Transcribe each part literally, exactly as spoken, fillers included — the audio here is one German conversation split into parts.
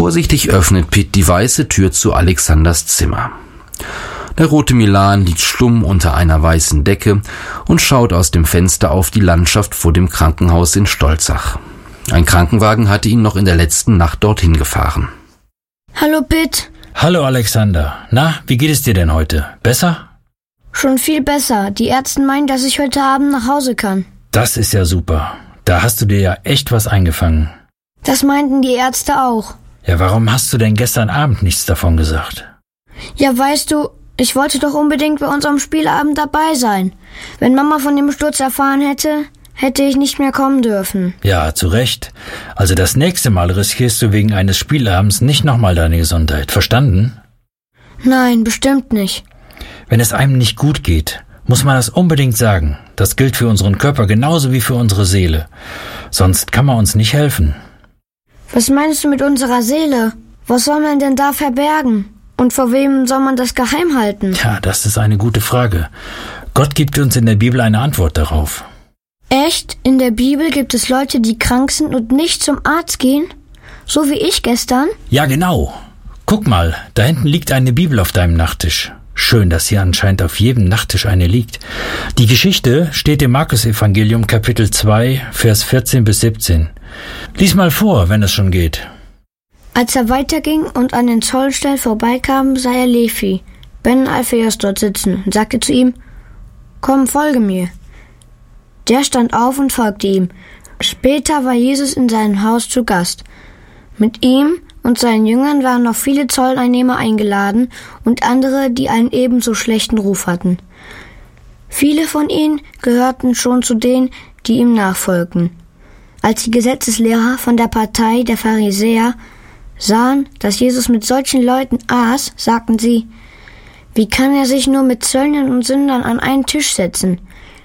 Vorsichtig öffnet Pitt die weiße Tür zu Alexanders Zimmer. Der rote Milan liegt stumm unter einer weißen Decke und schaut aus dem Fenster auf die Landschaft vor dem Krankenhaus in Stolzach. Ein Krankenwagen hatte ihn noch in der letzten Nacht dorthin gefahren. Hallo Pitt. Hallo Alexander. Na, wie geht es dir denn heute? Besser? Schon viel besser. Die Ärzte meinen, dass ich heute Abend nach Hause kann. Das ist ja super. Da hast du dir ja echt was eingefangen. Das meinten die Ärzte auch. Ja, warum hast du denn gestern Abend nichts davon gesagt? Ja, weißt du, ich wollte doch unbedingt bei unserem Spielabend dabei sein. Wenn Mama von dem Sturz erfahren hätte, hätte ich nicht mehr kommen dürfen. Ja, zu Recht. Also das nächste Mal riskierst du wegen eines Spielabends nicht nochmal deine Gesundheit. Verstanden? Nein, bestimmt nicht. Wenn es einem nicht gut geht, muss man das unbedingt sagen. Das gilt für unseren Körper genauso wie für unsere Seele. Sonst kann man uns nicht helfen. Was meinst du mit unserer Seele? Was soll man denn da verbergen? Und vor wem soll man das geheim halten? Ja, das ist eine gute Frage. Gott gibt uns in der Bibel eine Antwort darauf. Echt? In der Bibel gibt es Leute, die krank sind und nicht zum Arzt gehen? So wie ich gestern? Ja, genau. Guck mal, da hinten liegt eine Bibel auf deinem Nachttisch. Schön, dass hier anscheinend auf jedem Nachttisch eine liegt. Die Geschichte steht im Markus-Evangelium Kapitel zwei, Vers vierzehn bis siebzehn. Lies mal vor, wenn es schon geht. Als er weiterging und an den Zollstellen vorbeikam, sah er Levi, Ben Alphaeus, dort sitzen und sagte zu ihm: Komm, folge mir. Der stand auf und folgte ihm. Später war Jesus in seinem Haus zu Gast. Mit ihm und seinen Jüngern waren noch viele Zolleinnehmer eingeladen und andere, die einen ebenso schlechten Ruf hatten. Viele von ihnen gehörten schon zu denen, die ihm nachfolgten. Als die Gesetzeslehrer von der Partei der Pharisäer sahen, dass Jesus mit solchen Leuten aß, sagten sie: Wie kann er sich nur mit Zöllnern und Sündern an einen Tisch setzen?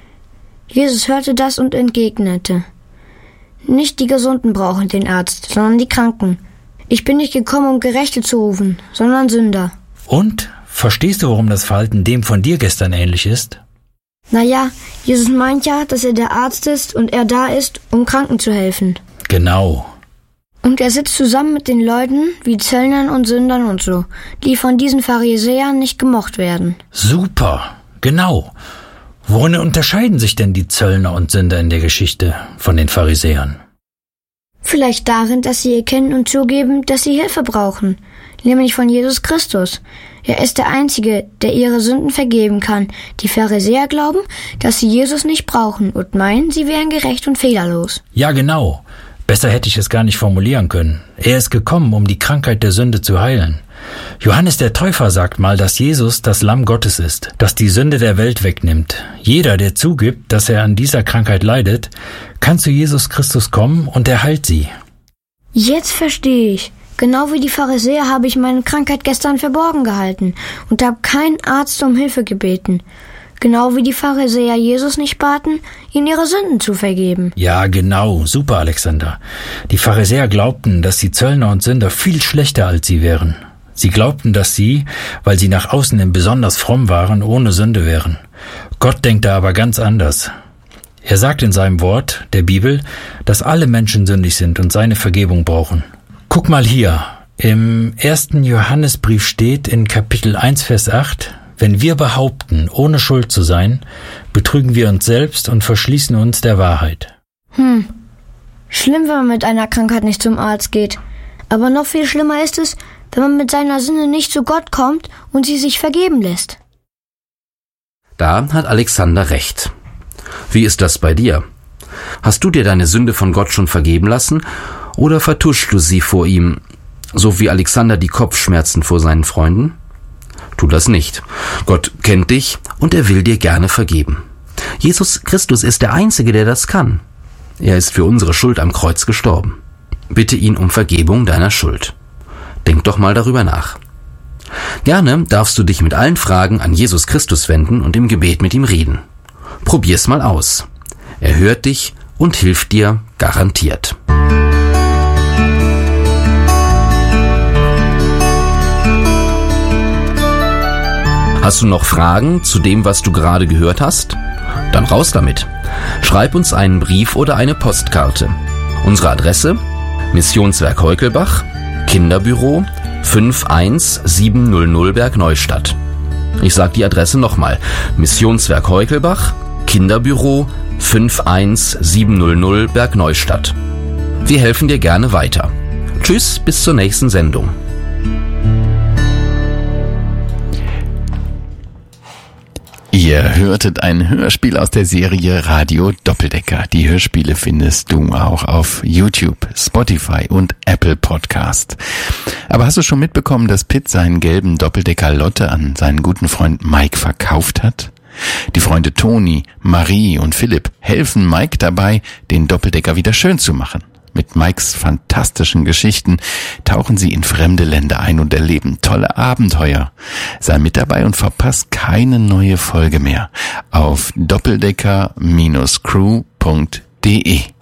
Jesus hörte das und entgegnete: Nicht die Gesunden brauchen den Arzt, sondern die Kranken. Ich bin nicht gekommen, um Gerechte zu rufen, sondern Sünder. Und? Verstehst du, warum das Verhalten dem von dir gestern ähnlich ist? Naja, Jesus meint ja, dass er der Arzt ist und er da ist, um Kranken zu helfen. Genau. Und er sitzt zusammen mit den Leuten wie Zöllnern und Sündern und so, die von diesen Pharisäern nicht gemocht werden. Super, genau. Worin unterscheiden sich denn die Zöllner und Sünder in der Geschichte von den Pharisäern? Vielleicht darin, dass sie erkennen und zugeben, dass sie Hilfe brauchen, nämlich von Jesus Christus. Er ist der Einzige, der ihre Sünden vergeben kann. Die Pharisäer glauben, dass sie Jesus nicht brauchen und meinen, sie wären gerecht und fehlerlos. Ja, genau. Besser hätte ich es gar nicht formulieren können. Er ist gekommen, um die Krankheit der Sünde zu heilen. Johannes der Täufer sagt mal, dass Jesus das Lamm Gottes ist, das die Sünde der Welt wegnimmt. Jeder, der zugibt, dass er an dieser Krankheit leidet, kann zu Jesus Christus kommen und er heilt sie. Jetzt verstehe ich. Genau wie die Pharisäer habe ich meine Krankheit gestern verborgen gehalten und habe keinen Arzt um Hilfe gebeten. Genau wie die Pharisäer Jesus nicht baten, ihnen ihre Sünden zu vergeben. Ja, genau. Super, Alexander. Die Pharisäer glaubten, dass die Zöllner und Sünder viel schlechter als sie wären. Sie glaubten, dass sie, weil sie nach außen hin besonders fromm waren, ohne Sünde wären. Gott denkt da aber ganz anders. Er sagt in seinem Wort, der Bibel, dass alle Menschen sündig sind und seine Vergebung brauchen. Guck mal hier. Im ersten Johannesbrief steht in Kapitel eins, Vers acht, wenn wir behaupten, ohne Schuld zu sein, betrügen wir uns selbst und verschließen uns der Wahrheit. Hm, schlimm, wenn man mit einer Krankheit nicht zum Arzt geht. Aber noch viel schlimmer ist es, wenn man mit seiner Sünde nicht zu Gott kommt und sie sich vergeben lässt. Da hat Alexander recht. Wie ist das bei dir? Hast du dir deine Sünde von Gott schon vergeben lassen oder vertuschst du sie vor ihm, so wie Alexander die Kopfschmerzen vor seinen Freunden? Tu das nicht. Gott kennt dich und er will dir gerne vergeben. Jesus Christus ist der Einzige, der das kann. Er ist für unsere Schuld am Kreuz gestorben. Bitte ihn um Vergebung deiner Schuld. Denk doch mal darüber nach. Gerne darfst du dich mit allen Fragen an Jesus Christus wenden und im Gebet mit ihm reden. Probier's mal aus. Er hört dich und hilft dir garantiert. Hast du noch Fragen zu dem, was du gerade gehört hast? Dann raus damit. Schreib uns einen Brief oder eine Postkarte. Unsere Adresse: Missionswerk Heukelbach, Kinderbüro fünf eins sieben null null Bergneustadt. Ich sage die Adresse nochmal. Missionswerk Heukelbach, Kinderbüro fünf eins sieben null null Bergneustadt. Wir helfen dir gerne weiter. Tschüss, bis zur nächsten Sendung. Ihr hörtet ein Hörspiel aus der Serie Radio Doppeldecker. Die Hörspiele findest du auch auf YouTube, Spotify und Apple Podcast. Aber hast du schon mitbekommen, dass Pitt seinen gelben Doppeldecker Lotte an seinen guten Freund Mike verkauft hat? Die Freunde Toni, Marie und Philipp helfen Mike dabei, den Doppeldecker wieder schön zu machen. Mit Mikes fantastischen Geschichten tauchen sie in fremde Länder ein und erleben tolle Abenteuer. Sei mit dabei und verpasst keine neue Folge mehr auf doppeldecker Bindestrich crew punkt de.